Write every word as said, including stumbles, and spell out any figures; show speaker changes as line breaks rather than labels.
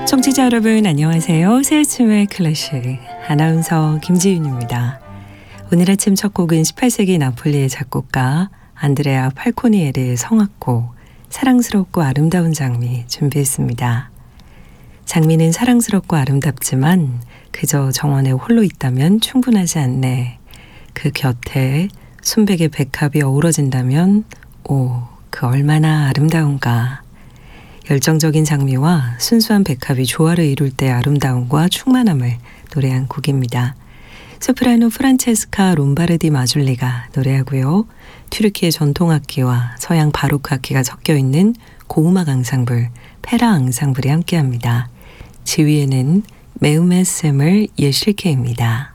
청취자 여러분 안녕하세요. 새 아침의 클래식 아나운서 김지윤입니다. 오늘 아침 첫 곡은 십팔 세기 나폴리의 작곡가 안드레아 팔코니에르의 성악곡 사랑스럽고 아름다운 장미 준비했습니다. 장미는 사랑스럽고 아름답지만 그저 정원에 홀로 있다면 충분하지 않네. 그 곁에 순백의 백합이 어우러진다면 오, 그 얼마나 아름다운가. 열정적인 장미와 순수한 백합이 조화를 이룰 때 아름다움과 충만함을 노래한 곡입니다. 소프라노 프란체스카 롬바르디 마줄리가 노래하고요. 튀르키예 전통악기와 서양 바로크 악기가 섞여 있는 고음악 앙상블 페라 앙상블이 함께합니다. 지휘에는 메우메 샘을 예실케입니다.